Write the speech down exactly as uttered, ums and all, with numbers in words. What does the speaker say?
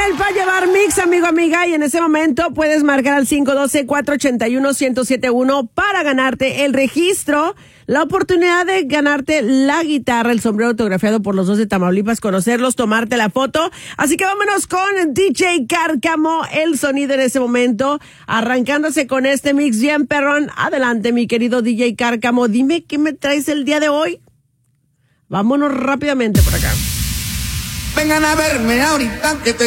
el para llevar mix, amigo, amiga, y en ese momento puedes marcar al cinco uno dos, cuatro ocho uno, uno cero siete uno para ganarte el registro, la oportunidad de ganarte la guitarra, el sombrero autografiado por los dos de Tamaulipas, conocerlos, tomarte la foto. Así que vámonos con D J Cárcamo, el sonido en ese momento, arrancándose con este mix bien perrón. Adelante, mi querido D J Cárcamo, dime qué me traes el día de hoy. Vámonos rápidamente por acá. Vengan a verme ahorita que te